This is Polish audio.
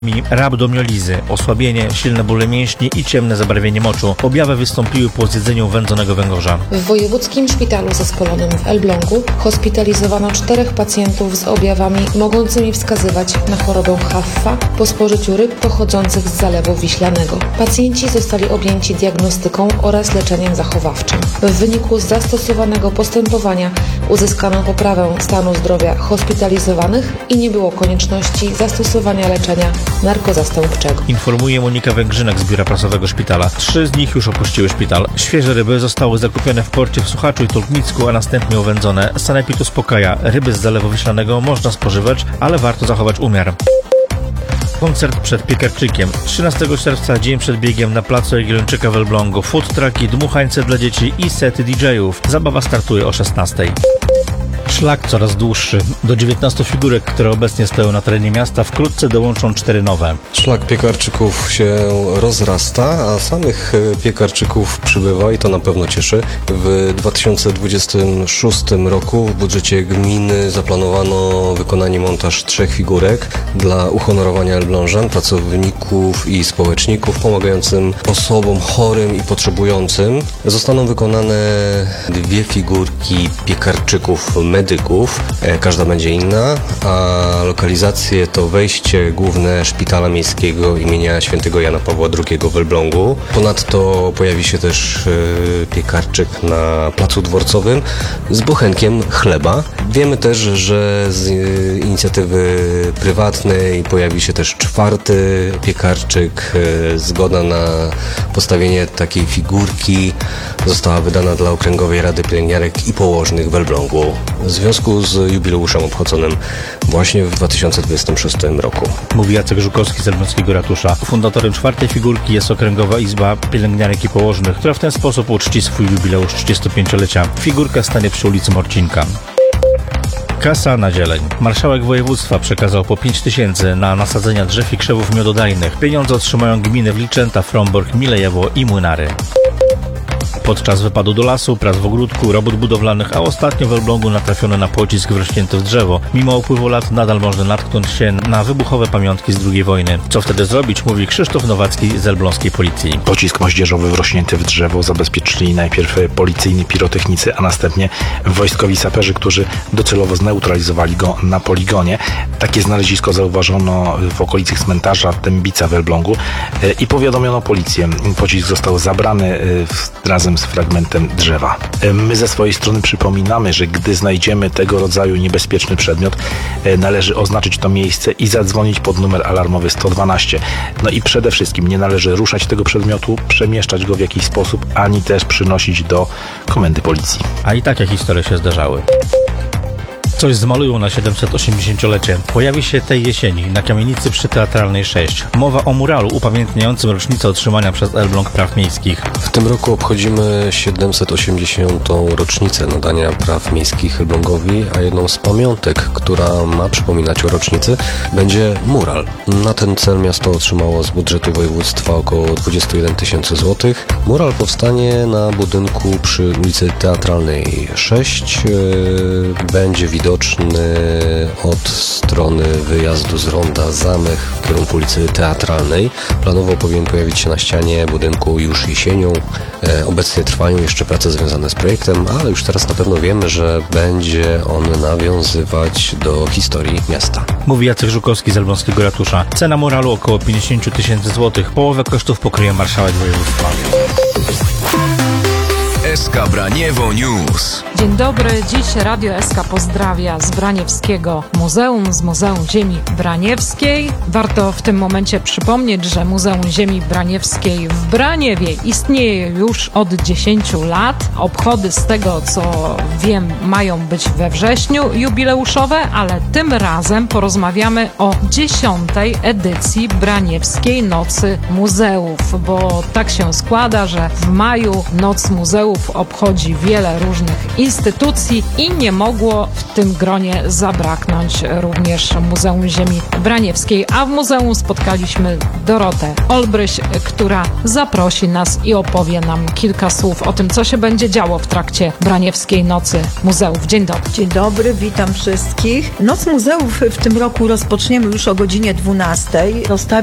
Rabdomiolizy, osłabienie, silne bóle mięśni i ciemne zabarwienie moczu. Objawy wystąpiły po zjedzeniu wędzonego węgorza. W wojewódzkim szpitalu zespolonym w Elblągu hospitalizowano 4 pacjentów z objawami mogącymi wskazywać na chorobę Haffa po spożyciu ryb pochodzących z Zalewu Wiślanego. Pacjenci zostali objęci diagnostyką oraz leczeniem zachowawczym. W wyniku zastosowanego postępowania uzyskano poprawę stanu zdrowia hospitalizowanych i nie było konieczności zastosowania leczenia narkozastępczego. Informuje Monika Węgrzynek z biura prasowego szpitala. 3 z nich już opuściły szpital. Świeże ryby zostały zakupione w porcie w Suchaczu i Tulkmicku, a następnie uwędzone. Sanepid uspokaja. Ryby z Zalewu Wiślanego można spożywać, ale warto zachować umiar. Koncert przed Piekarczykiem. 13 czerwca, dzień przed biegiem na placu Jagiellończyka w Elblągu. Food trucki, dmuchańce dla dzieci i sety DJ-ów. Zabawa startuje o 16. Szlak coraz dłuższy. Do 19 figurek, które obecnie stoją na terenie miasta, wkrótce dołączą 4 nowe. Szlak Piekarczyków się rozrasta, a samych Piekarczyków przybywa i to na pewno cieszy. W 2026 roku w budżecie gminy zaplanowano wykonanie montaż 3 figurek dla uhonorowania elblążan, pracowników i społeczników pomagającym osobom chorym i potrzebującym. Zostaną wykonane 2 figurki Piekarczyków medyków, każda będzie inna, a lokalizacje to wejście główne Szpitala Miejskiego imienia Świętego Jana Pawła II w Elblągu. Ponadto pojawi się też piekarczyk na Placu Dworcowym z bochenkiem chleba. Wiemy też, że z inicjatywy prywatnej pojawi się też 4 piekarczyk. Zgoda na postawienie takiej figurki została wydana dla Okręgowej Rady Pielęgniarek i Położnych w Elblągu w związku z jubileuszem obchodzonym właśnie w 2026 roku. Mówi Jacek Żukowski z elbląskiego ratusza. Fundatorem 4 figurki jest Okręgowa Izba Pielęgniarek i Położnych, która w ten sposób uczci swój jubileusz 35-lecia. Figurka stanie przy ulicy Morcinka. Kasa na zieleń. Marszałek województwa przekazał po 5 000 na nasadzenia drzew i krzewów miododajnych. Pieniądze otrzymają gminy Wliczęta, Frombork, Milejewo i Młynary. Podczas wypadu do lasu, prac w ogródku, robót budowlanych, a ostatnio w Elblągu natrafiono na pocisk wrośnięty w drzewo. Mimo upływu lat nadal można natknąć się na wybuchowe pamiątki z II wojny. Co wtedy zrobić, mówi Krzysztof Nowacki z elbląskiej policji. Pocisk moździerzowy wrośnięty w drzewo zabezpieczyli najpierw policyjni pirotechnicy, a następnie wojskowi saperzy, którzy docelowo zneutralizowali go na poligonie. Takie znalezisko zauważono w okolicy cmentarza Tębica w Elblągu i powiadomiono policję. Pocisk został zabrany razem z fragmentem drzewa. My ze swojej strony przypominamy, że gdy znajdziemy tego rodzaju niebezpieczny przedmiot, należy oznaczyć to miejsce i zadzwonić pod numer alarmowy 112. No i przede wszystkim nie należy ruszać tego przedmiotu, przemieszczać go w jakiś sposób, ani też przynosić do komendy policji. A i takie historie się zdarzały. Coś zmalują na 780-lecie. Pojawi się tej jesieni na kamienicy przy Teatralnej 6. Mowa o muralu upamiętniającym rocznicę otrzymania przez Elbląg praw miejskich. W tym roku obchodzimy 780. rocznicę nadania praw miejskich Elblągowi, a jedną z pamiątek, która ma przypominać o rocznicy, będzie mural. Na ten cel miasto otrzymało z budżetu województwa około 21 000 złotych. Mural powstanie na budynku przy ulicy Teatralnej 6. Będzie widoczny od strony wyjazdu z ronda Zamek w kierunku ulicy Teatralnej. Planowo powinien pojawić się na ścianie budynku już jesienią. Obecnie trwają jeszcze prace związane z projektem, ale już teraz na pewno wiemy, że będzie on nawiązywać do historii miasta. Mówi Jacek Żukowski z elbląskiego ratusza. Cena muralu około 50 000 złotych. Połowę kosztów pokryje marszałek województwa. SK Braniewo News. Dzień dobry, dziś Radio SK pozdrawia z Braniewskiego Muzeum, z Muzeum Ziemi Braniewskiej. Warto w tym momencie przypomnieć, że Muzeum Ziemi Braniewskiej w Braniewie istnieje już od 10 lat. Obchody, z tego co wiem, mają być we wrześniu jubileuszowe, ale tym razem porozmawiamy o 10. edycji Braniewskiej Nocy Muzeów, bo tak się składa, że w maju Noc Muzeów obchodzi wiele różnych instytucji i nie mogło w tym gronie zabraknąć również Muzeum Ziemi Braniewskiej. A w muzeum spotkaliśmy Dorotę Olbryś, która zaprosi nas i opowie nam kilka słów o tym, co się będzie działo w trakcie Braniewskiej Nocy Muzeów. Dzień dobry. Dzień dobry, witam wszystkich. Noc Muzeów w tym roku rozpoczniemy już o godzinie 12.